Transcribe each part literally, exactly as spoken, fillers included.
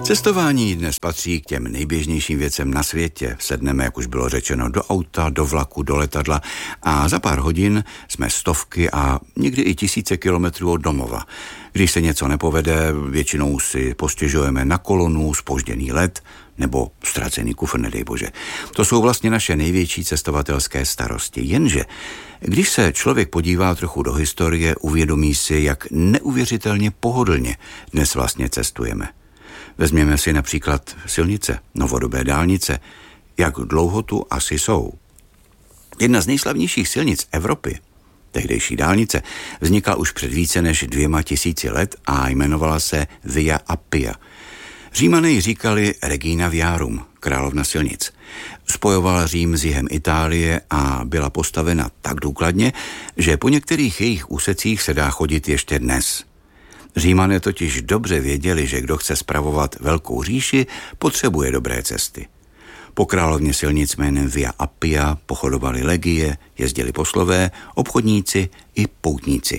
Cestování dnes patří k těm nejběžnějším věcem na světě. Sedneme, jak už bylo řečeno, do auta, do vlaku, do letadla a za pár hodin jsme stovky a někdy i tisíce kilometrů od domova. Když se něco nepovede, většinou si postěžujeme na kolonu, zpožděný let nebo ztracený kufr, nedej bože. To jsou vlastně naše největší cestovatelské starosti. Jenže, když se člověk podívá trochu do historie, uvědomí si, jak neuvěřitelně pohodlně dnes vlastně cestujeme. Vezměme si například silnice, novodobé dálnice, jak dlouho tu asi jsou. Jedna z nejslavnějších silnic Evropy, tehdejší dálnice, vznikla už před více než dvěma tisíci let a jmenovala se Via Appia. Římané ji říkali Regina Viarum, královna silnic. Spojovala Řím s jihem Itálie a byla postavena tak důkladně, že po některých jejich úsecích se dá chodit ještě dnes. Římané totiž dobře věděli, že kdo chce spravovat velkou říši, potřebuje dobré cesty. Po královně silnic jménem Via Appia pochodovali legie, jezdili poslové, obchodníci i poutníci.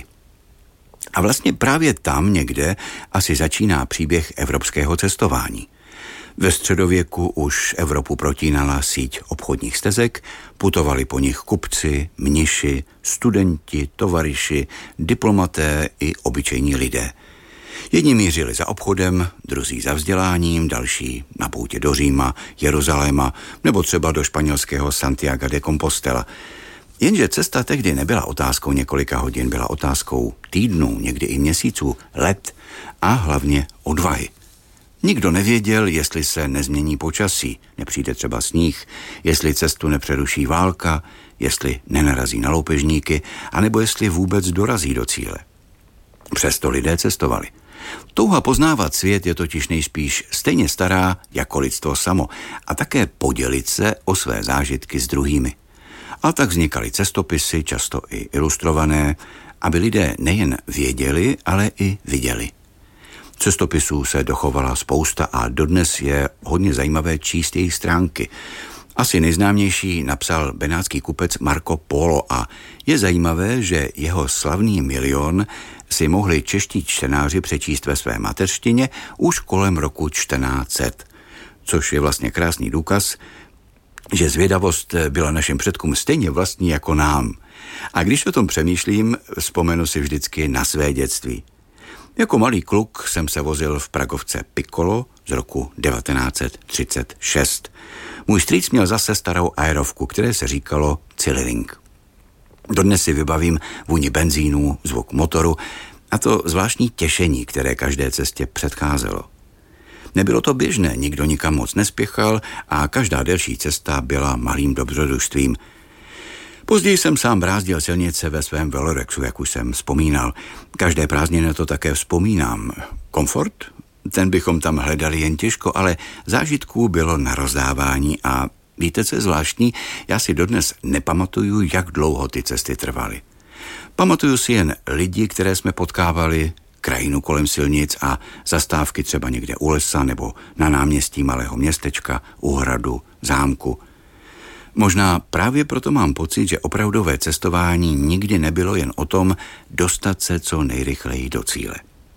A vlastně právě tam někde asi začíná příběh evropského cestování. Ve středověku už Evropu protínala síť obchodních stezek, putovali po nich kupci, mniši, studenti, tovaryši, diplomaté i obyčejní lidé. Jedni mířili za obchodem, druzí za vzděláním, další na poutě do Říma, Jeruzaléma nebo třeba do španělského Santiago de Compostela. Jenže cesta tehdy nebyla otázkou několika hodin, byla otázkou týdnů, někdy i měsíců, let a hlavně odvahy. Nikdo nevěděl, jestli se nezmění počasí, nepřijde třeba sníh, jestli cestu nepřeruší válka, jestli nenarazí na loupežníky, anebo jestli vůbec dorazí do cíle. Přesto lidé cestovali. Touha poznávat svět je totiž nejspíš stejně stará jako lidstvo samo a také podělit se o své zážitky s druhými. A tak vznikaly cestopisy, často i ilustrované, aby lidé nejen věděli, ale i viděli. Cestopisů se dochovala spousta a dodnes je hodně zajímavé číst jejich stránky. Asi nejznámější napsal benátský kupec Marco Polo a je zajímavé, že jeho slavný Milion si mohli čeští čtenáři přečíst ve své mateřštině už kolem roku čtrnáct set, což je vlastně krásný důkaz, že zvědavost byla našim předkům stejně vlastní jako nám. A když o tom přemýšlím, vzpomenu si vždycky na své dětství. Jako malý kluk jsem se vozil v pragovce Piccolo z roku devatenáct set třicet šest. Můj strýc měl zase starou aerovku, které se říkalo Ciliring. Dodnes si vybavím vůni benzínu, zvuk motoru a to zvláštní těšení, které každé cestě předcházelo. Nebylo to běžné, nikdo nikam moc nespěchal a každá delší cesta byla malým dobrodružstvím. Později jsem sám brázdil silnice ve svém Velorexu, jak už jsem vzpomínal. Každé prázdniny to také vzpomínám. Komfort? Ten bychom tam hledali jen těžko, ale zážitků bylo na rozdávání a víte, co je zvláštní? Já si dodnes nepamatuju, jak dlouho ty cesty trvaly. Pamatuju si jen lidi, které jsme potkávali, krajinu kolem silnic a zastávky třeba někde u lesa nebo na náměstí malého městečka, u hradu, zámku. Možná právě proto mám pocit, že opravdové cestování nikdy nebylo jen o tom dostat se co nejrychleji do cíle.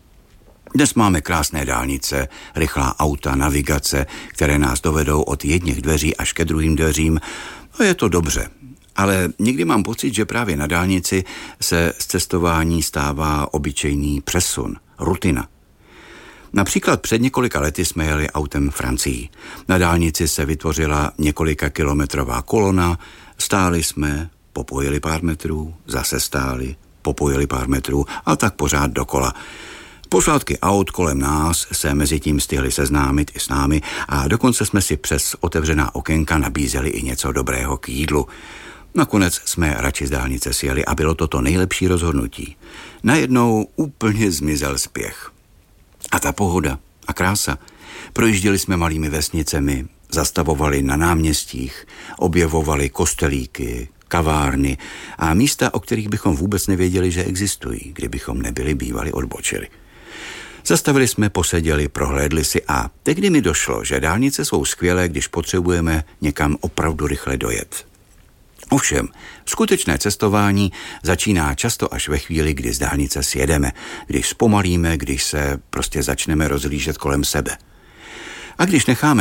Dnes máme krásné dálnice, rychlá auta, navigace, které nás dovedou od jedněch dveří až ke druhým dveřím. No je to dobře, ale někdy mám pocit, že právě na dálnici se z cestování stává obyčejný přesun, rutina. Například před několika lety jsme jeli autem Francií. Na dálnici se vytvořila několika kilometrová kolona, stáli jsme, popojili pár metrů, zase stáli, popojili pár metrů a tak pořád dokola. Posádky aut kolem nás se mezi tím stihly seznámit i s námi a dokonce jsme si přes otevřená okénka nabízeli i něco dobrého k jídlu. Nakonec jsme radši z dálnice sjeli a bylo to to nejlepší rozhodnutí. Najednou úplně zmizel spěch. A ta pohoda a krása. Projížděli jsme malými vesnicemi, zastavovali na náměstích, objevovali kostelíky, kavárny a místa, o kterých bychom vůbec nevěděli, že existují, kdybychom nebyli bývali odbočili. Zastavili jsme, poseděli, prohlédli si a tehdy mi došlo, že dálnice jsou skvělé, když potřebujeme někam opravdu rychle dojet. Ovšem, skutečné cestování začíná často až ve chvíli, kdy z dálnice sjedeme, když zpomalíme, když se prostě začneme rozhlížet kolem sebe. A když necháme